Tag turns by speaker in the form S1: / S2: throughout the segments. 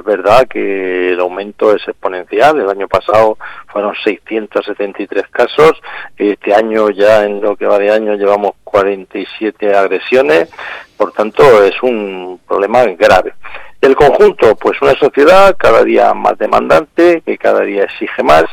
S1: es verdad que el aumento es exponencial. El año pasado fueron 673 casos. Este año, ya en lo que va de año, llevamos 47 agresiones. Por tanto, es un problema grave. El conjunto, pues una sociedad cada día más demandante, que cada día exige más,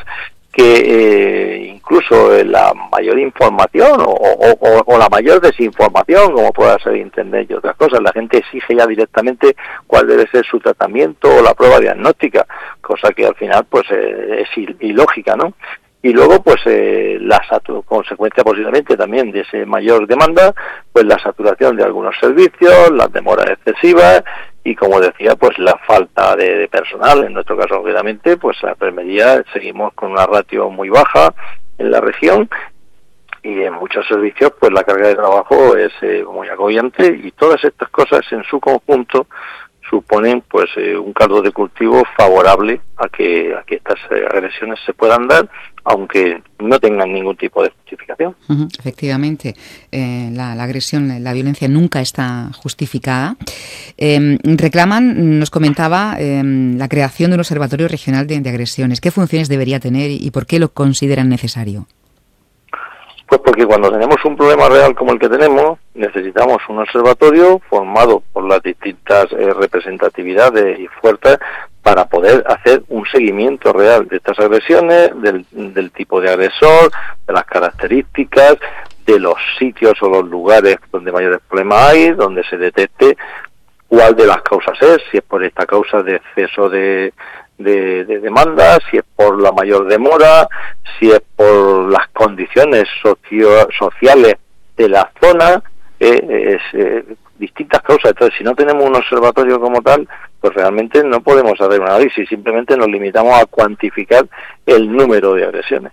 S1: que incluso la mayor información o la mayor desinformación, como pueda ser Internet y otras cosas, la gente exige ya directamente cuál debe ser su tratamiento o la prueba diagnóstica, cosa que al final pues es ilógica, ¿no? Y luego, pues, la consecuencia posiblemente también de esa mayor demanda, pues la saturación de algunos servicios, las demoras excesivas y, como decía, pues la falta de personal. En nuestro caso, obviamente, pues la enfermería seguimos con una ratio muy baja en la región y en muchos servicios, pues la carga de trabajo es muy agobiante, y todas estas cosas en su conjunto suponen pues un caldo de cultivo favorable a que estas agresiones se puedan dar, aunque no tengan ningún tipo de justificación.
S2: Efectivamente, la agresión, la violencia nunca está justificada. Reclaman, nos comentaba, la creación de un observatorio regional de agresiones. ¿Qué funciones debería tener y por qué lo consideran necesario?
S1: Pues porque cuando tenemos un problema real como el que tenemos, necesitamos un observatorio formado por las distintas representatividades y fuerzas para poder hacer un seguimiento real de estas agresiones, del tipo de agresor, de las características, de los sitios o los lugares donde mayores problemas hay, donde se detecte cuál de las causas es, si es por esta causa de exceso de demanda, si es por la mayor demora, si es por las condiciones sociales de la zona, distintas causas. Entonces, si no tenemos un observatorio como tal, pues realmente no podemos hacer un análisis, simplemente nos limitamos a cuantificar el número de agresiones.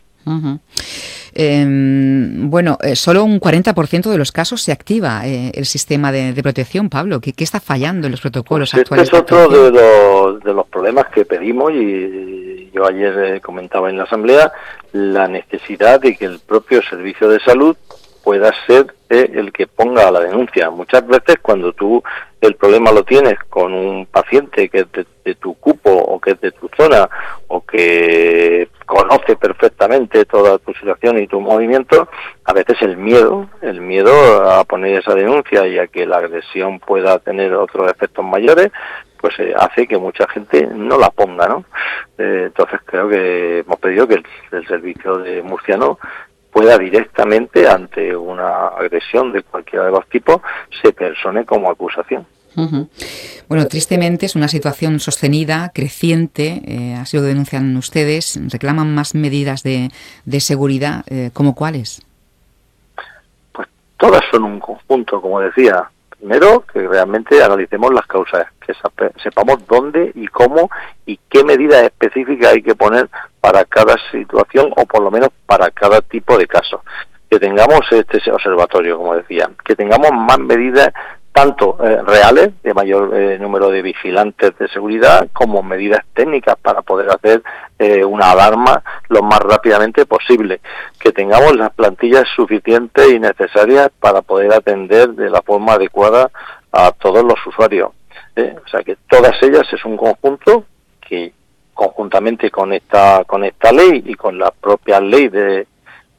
S2: Solo un 40% de los casos se activa el sistema de protección, Pablo. ¿Qué está fallando en los protocolos actuales?
S1: Este es otro de los problemas que pedimos, y yo ayer comentaba en la Asamblea la necesidad de que el propio servicio de salud pueda ser el que ponga la denuncia. Muchas veces cuando tú el problema lo tienes con un paciente que es de tu cupo o que es de tu zona o que conoce perfectamente toda tu situación y tu movimiento, a veces el miedo a poner esa denuncia y a que la agresión pueda tener otros efectos mayores, pues hace que mucha gente no la ponga, ¿no? Entonces creo que hemos pedido que el servicio de murciano pueda directamente, ante una agresión de cualquiera de los tipos, se persone como acusación.
S2: Bueno, tristemente es una situación sostenida, creciente, así lo denuncian ustedes. Reclaman más medidas de seguridad, ¿como cuáles?
S1: Pues todas son un conjunto, como decía. Primero, que realmente analicemos las causas, que sepamos dónde y cómo y qué medidas específicas hay que poner para cada situación, o por lo menos para cada tipo de caso. Que tengamos este observatorio, como decía, que tengamos más medidas tanto reales, de mayor número de vigilantes de seguridad, como medidas técnicas para poder hacer una alarma lo más rápidamente posible, que tengamos las plantillas suficientes y necesarias para poder atender de la forma adecuada a todos los usuarios. O sea que todas ellas es un conjunto que, conjuntamente con esta ley y con la propia ley de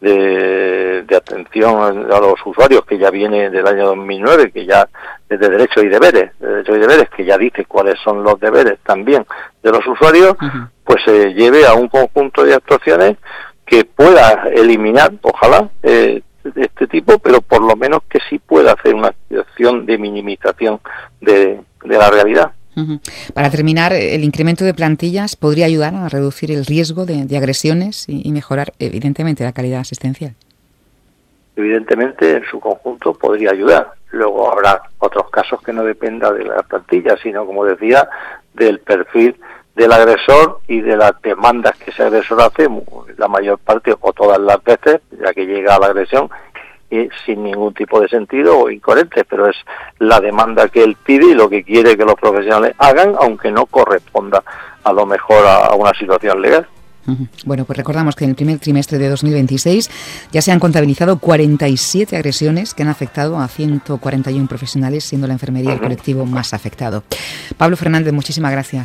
S1: atención a los usuarios, que ya viene del año 2009, que ya es de derechos y deberes, que ya dice cuáles son los deberes también de los usuarios, pues se lleve a un conjunto de actuaciones que pueda eliminar, ojalá, este tipo, pero por lo menos que sí pueda hacer una acción de minimización de la realidad.
S2: Para terminar, ¿el incremento de plantillas podría ayudar a reducir el riesgo de agresiones y mejorar, evidentemente, la calidad asistencial?
S1: Evidentemente, en su conjunto podría ayudar. Luego habrá otros casos que no dependa de la plantilla, sino, como decía, del perfil del agresor y de las demandas que ese agresor hace, la mayor parte o todas las veces, ya que llega a la agresión, y sin ningún tipo de sentido o incoherente, pero es la demanda que él pide y lo que quiere que los profesionales hagan, aunque no corresponda a lo mejor a una situación legal.
S2: Bueno, pues recordamos que en el primer trimestre de 2026 ya se han contabilizado 47 agresiones que han afectado a 141 profesionales, siendo la enfermería el colectivo más afectado. Pablo Fernández, muchísimas gracias.